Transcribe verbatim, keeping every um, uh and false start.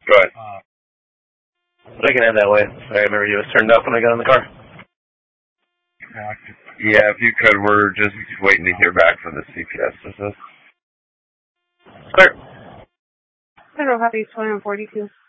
Go ahead. Uh, I can head that way. I remember you was turned off when I got in the car. Yeah, if you could, we're just waiting to hear back from the C P S. Is this? Clear. Federal Highway twenty-one forty-two.